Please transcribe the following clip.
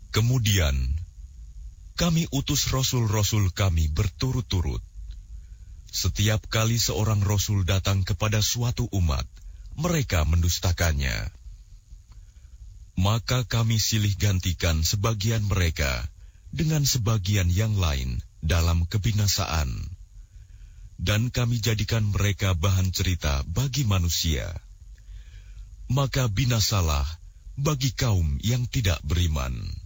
Kemudian, kami utus rasul-rasul kami berturut-turut. Setiap kali seorang rasul datang kepada suatu umat, mereka mendustakannya. Maka kami silih gantikan sebagian mereka dengan sebagian yang lain dalam kebinasaan. Dan kami jadikan mereka bahan cerita bagi manusia. Maka binasalah bagi kaum yang tidak beriman.